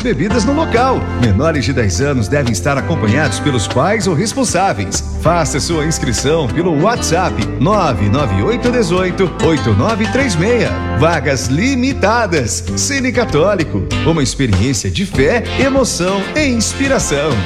bebidas no local. Menores de 10 anos devem estar acompanhados pelos pais ou responsáveis. Faça sua inscrição pelo WhatsApp 99818-8936. Vagas limitadas. Cine Católico, uma experiência de fé, emoção e inspiração.